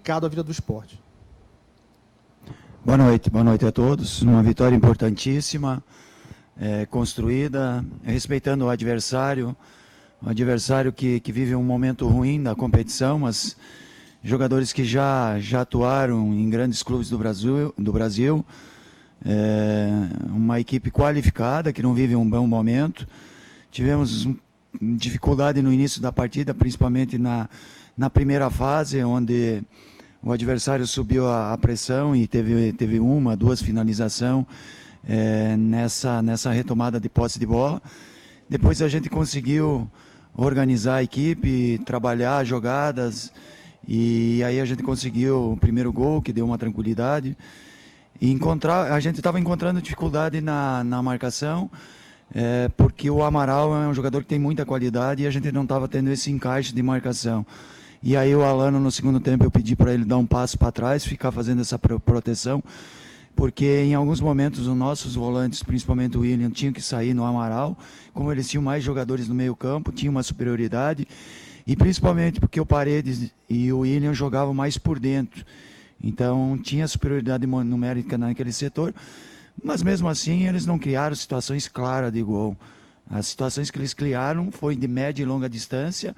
complicado a vida do Sport. Boa noite a todos. Uma vitória importantíssima, construída, respeitando o adversário que vive um momento ruim da competição, mas jogadores que já atuaram em grandes clubes do Brasil, uma equipe qualificada que não vive um bom momento. Tivemos dificuldade no início da partida, principalmente na primeira fase, onde o adversário subiu a pressão e teve uma, duas finalizações nessa retomada de posse de bola. Depois a gente conseguiu organizar a equipe, trabalhar jogadas, e aí a gente conseguiu o primeiro gol, que deu uma tranquilidade. E a gente estava encontrando dificuldade na marcação, porque o Amaral é um jogador que tem muita qualidade e a gente não estava tendo esse encaixe de marcação. E aí o Alano, no segundo tempo, eu pedi para ele dar um passo para trás, ficar fazendo essa proteção, porque em alguns momentos os nossos volantes, principalmente o William, tinham que sair no Amaral, como eles tinham mais jogadores no meio campo, tinham uma superioridade, e principalmente porque o Paredes e o William jogavam mais por dentro. Então tinha superioridade numérica naquele setor, mas mesmo assim eles não criaram situações claras de gol. As situações que eles criaram foi de média e longa distância,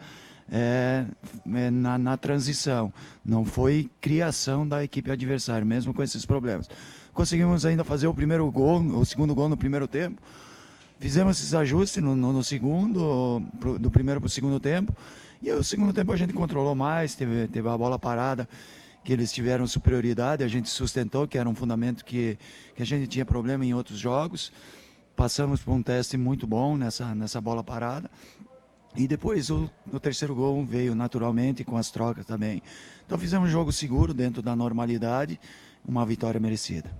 na transição. Não foi criação da equipe adversária, mesmo com esses problemas. Conseguimos ainda fazer o segundo gol no primeiro tempo. Fizemos esses ajustes no segundo, do primeiro para o segundo tempo. E o segundo tempo a gente controlou mais, teve a bola parada, que eles tiveram superioridade, a gente sustentou, que era um fundamento que a gente tinha problema em outros jogos. Passamos por um teste muito bom nessa bola parada. E depois o terceiro gol veio naturalmente, com as trocas também. Então fizemos um jogo seguro, dentro da normalidade, uma vitória merecida.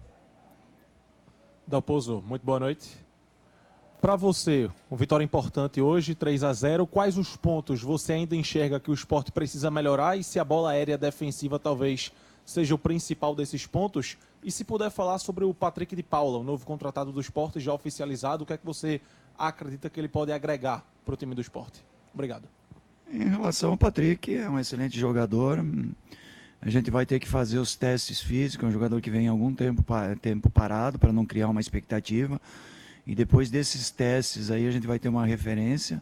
Dalpozo, muito boa noite. Para você, uma vitória importante hoje, 3-0. Quais os pontos você ainda enxerga que o Sport precisa melhorar e se a bola aérea defensiva talvez seja o principal desses pontos? E se puder falar sobre o Patrick de Paula, o novo contratado do Sport já oficializado, o que é que você acredita que ele pode agregar para o time do Sport? Obrigado. Em relação ao Patrick, é um excelente jogador. A gente vai ter que fazer os testes físicos, é um jogador que vem algum tempo parado para não criar uma expectativa. E depois desses testes aí a gente vai ter uma referência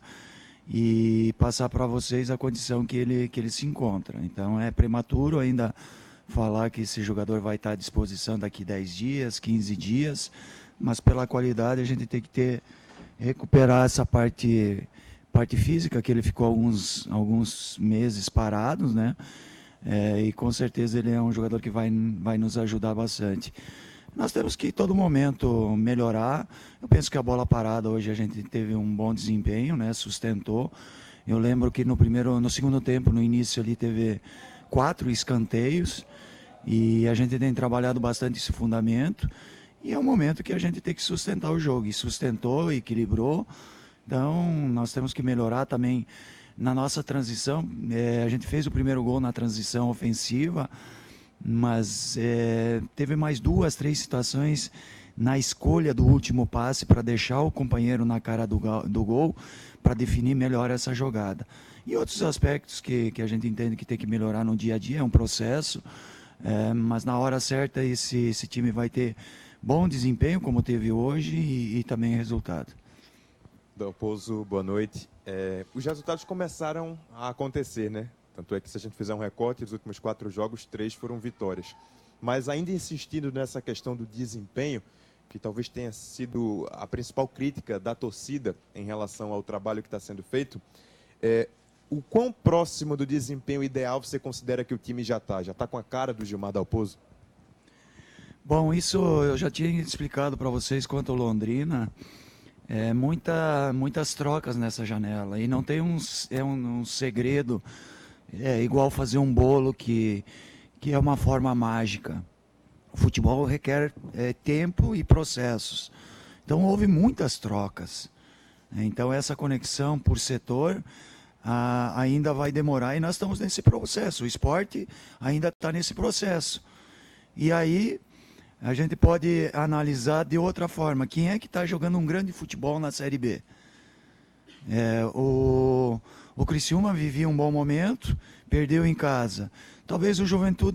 e passar para vocês a condição que ele se encontra. Então é prematuro ainda falar que esse jogador vai estar à disposição daqui 10 dias, 15 dias, mas pela qualidade a gente tem que recuperar essa parte física, que ele ficou alguns meses parados, né? E com certeza ele é um jogador que vai nos ajudar bastante. Nós temos que, todo momento, melhorar. Eu penso que a bola parada hoje a gente teve um bom desempenho, né? Sustentou. Eu lembro que no segundo tempo, no início ali, teve 4 escanteios e a gente tem trabalhado bastante esse fundamento. E é um momento que a gente tem que sustentar o jogo. E sustentou, equilibrou. Então, nós temos que melhorar também na nossa transição. A gente fez o primeiro gol na transição ofensiva, mas teve mais 2, 3 situações na escolha do último passe para deixar o companheiro na cara do gol, para definir melhor essa jogada. E outros aspectos que a gente entende que tem que melhorar no dia a dia, é um processo, mas na hora certa esse time vai ter bom desempenho, como teve hoje, e também resultado. Dalpozo, boa noite. Os resultados começaram a acontecer, né? Tanto é que se a gente fizer um recorte, dos últimos 4 jogos, 3 foram vitórias. Mas ainda insistindo nessa questão do desempenho, que talvez tenha sido a principal crítica da torcida em relação ao trabalho que está sendo feito, o quão próximo do desempenho ideal você considera que o time já está? Já está com a cara do Gilmar Dalpozo? Bom, isso eu já tinha explicado para vocês quanto ao Londrina. Muitas trocas nessa janela. E não tem um segredo, igual fazer um bolo que é uma forma mágica. O futebol requer tempo e processos. Então houve muitas trocas. Então essa conexão por setor ainda vai demorar e nós estamos nesse processo. O esporte ainda está nesse processo. E aí a gente pode analisar de outra forma. Quem é que está jogando um grande futebol na Série B? O Criciúma vivia um bom momento, perdeu em casa. Talvez o Juventude